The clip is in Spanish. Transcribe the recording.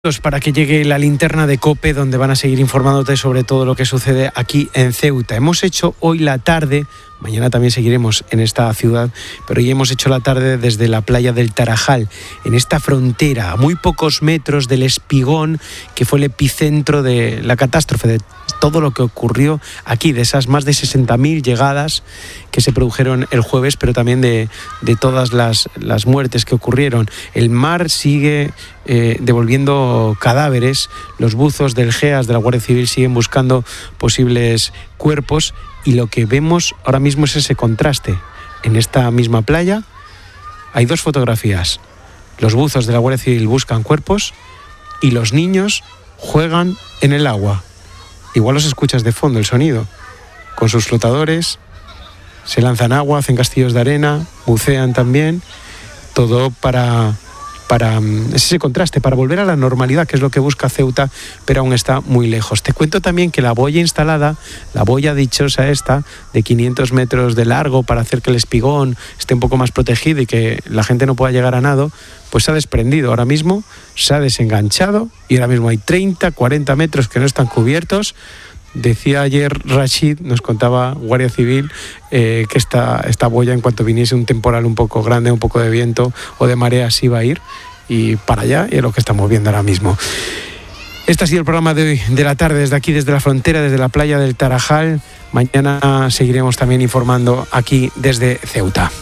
Para que llegue la linterna de COPE, donde van a seguir informándote sobre todo lo que sucede aquí en Ceuta. Hemos hecho hoy la tarde, mañana también seguiremos en esta ciudad, pero hoy hemos hecho la tarde desde la playa del Tarajal, en esta frontera, a muy pocos metros del Espigón, que fue el epicentro de la catástrofe, de todo lo que ocurrió aquí, de esas más de 60.000 llegadas que se produjeron el jueves, pero también de todas las muertes que ocurrieron. El mar sigue devolviendo cadáveres, los buzos del GEAS, de la Guardia Civil, siguen buscando posibles cuerpos, y lo que vemos ahora mismo es ese contraste. En esta misma playa hay dos fotografías: los buzos de la Guardia Civil buscan cuerpos y los niños juegan en el agua. Igual los escuchas de fondo, el sonido, con sus flotadores, se lanzan agua, hacen castillos de arena, bucean también, todo para ese contraste, para volver a la normalidad, que es lo que busca Ceuta, pero aún está muy lejos. Te cuento también que la boya instalada, la boya dichosa esta, de 500 metros de largo, para hacer que el Espigón esté un poco más protegido y que la gente no pueda llegar a nado, pues se ha desprendido ahora mismo, se ha desenganchado, y ahora mismo hay 30, 40 metros que no están cubiertos. Decía ayer Rashid, nos contaba Guardia Civil, que esta boya, en cuanto viniese un temporal un poco grande, un poco de viento o de marea, se iba a ir, y para allá, y es lo que estamos viendo ahora mismo. Este ha sido el programa de hoy, de la tarde, desde aquí, desde la frontera, desde la playa del Tarajal. Mañana seguiremos también informando aquí desde Ceuta.